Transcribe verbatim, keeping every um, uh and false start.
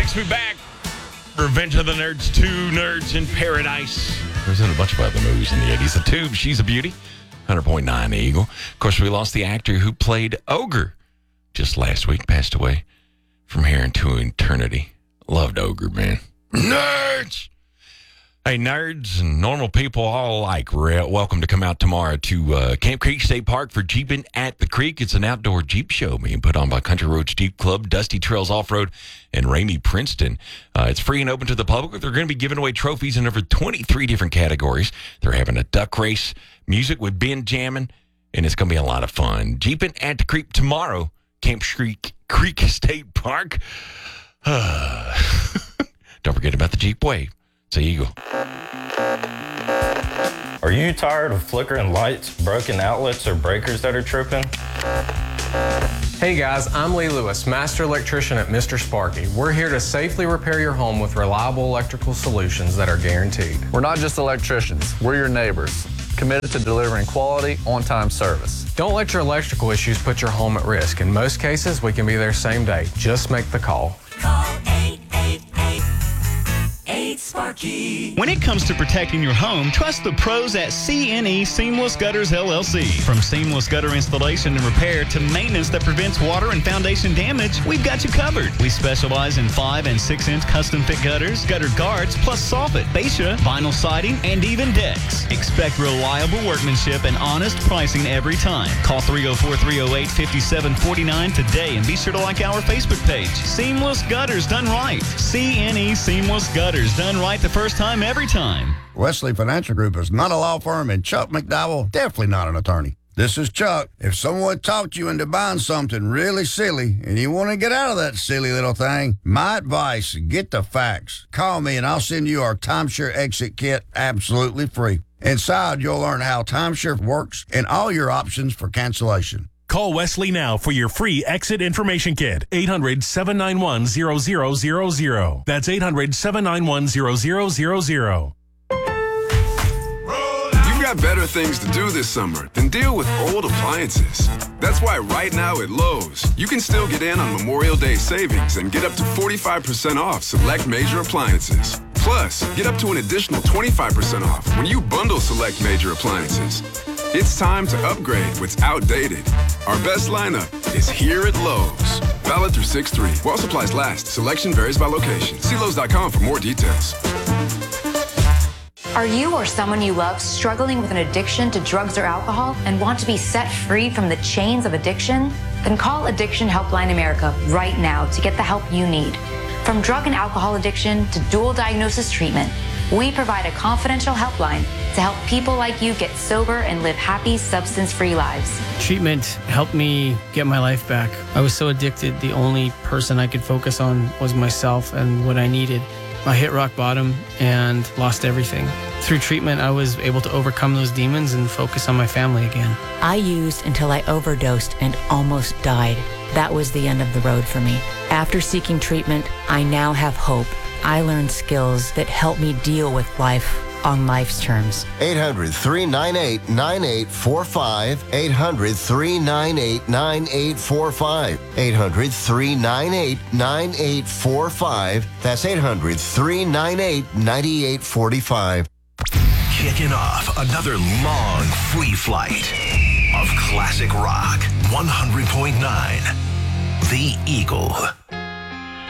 takes me back. Revenge of the Nerds, Two Nerds in Paradise. There's been a bunch of other movies in the eighties. The Tube, She's a Beauty, one hundred point nine Eagle. Of course, we lost the actor who played Ogre just last week, passed away from here into eternity. Loved Ogre, man. Nerds! Hey, nerds and normal people all alike, re- welcome to come out tomorrow to uh, Camp Creek State Park for Jeeping at the Creek. It's an outdoor Jeep show being put on by Country Roads Jeep Club, Dusty Trails Off-Road, and Ramey Princeton. Uh, it's free and open to the public. They're going to be giving away trophies in over twenty-three different categories. They're having a duck race, music with Ben jamming, and it's going to be a lot of fun. Jeeping at the Creek tomorrow, Camp Creek, Creek State Park. Don't forget about the Jeep Way. It's Eagle. Are you tired of flickering lights, broken outlets, or breakers that are tripping? Hey guys, I'm Lee Lewis, Master Electrician at Mister Sparky. We're here to safely repair your home with reliable electrical solutions that are guaranteed. We're not just electricians, we're your neighbors, committed to delivering quality, on-time service. Don't let your electrical issues put your home at risk. In most cases, we can be there same day. Just make the call. Call eight eight eight, eight Sparky. When it comes to protecting your home, trust the pros at C N E Seamless Gutters, L L C. From seamless gutter installation and repair to maintenance that prevents water and foundation damage, we've got you covered. We specialize in five and six inch custom fit gutters, gutter guards, plus soffit, fascia, vinyl siding, and even decks. Expect reliable workmanship and honest pricing every time. Call three oh four, three oh eight, five seven four nine today and be sure to like our Facebook page. Seamless Gutters done right. C N E Seamless Gutters done right the first time, every time. Wesley Financial Group is not a law firm, and Chuck McDowell, definitely not an attorney. This is Chuck. If someone talked you into buying something really silly and you want to get out of that silly little thing, my advice, get the facts. Call me and I'll send you our timeshare exit kit absolutely free. Inside, you'll learn how timeshare works and all your options for cancellation. Call Wesley now for your free exit information kit. eight hundred, seven nine one, zero zero zero zero. That's eight hundred, seven nine one, zero zero zero zero. You've got better things to do this summer than deal with old appliances. That's why right now at Lowe's, you can still get in on Memorial Day savings and get up to forty-five percent off select major appliances. Plus, get up to an additional twenty-five percent off when you bundle select major appliances. It's time to upgrade what's outdated. Our best lineup is here at Lowe's. Valid through six three. While supplies last, selection varies by location. See Lowe's dot com for more details. Are you or someone you love struggling with an addiction to drugs or alcohol and want to be set free from the chains of addiction? Then call Addiction Helpline America right now to get the help you need. From drug and alcohol addiction to dual diagnosis treatment, we provide a confidential helpline to help people like you get sober and live happy, substance-free lives. Treatment helped me get my life back. I was so addicted, the only person I could focus on was myself and what I needed. I hit rock bottom and lost everything. Through treatment, I was able to overcome those demons and focus on my family again. I used until I overdosed and almost died. That was the end of the road for me. After seeking treatment, I now have hope. I learned skills that help me deal with life on life's terms. eight hundred, three nine eight, nine eight four five. eight hundred, three nine eight, nine eight four five. eight hundred, three nine eight, nine eight four five. That's eight hundred, three nine eight, nine eight four five. Kicking off another long free flight of classic rock. one hundred point nine The Eagle.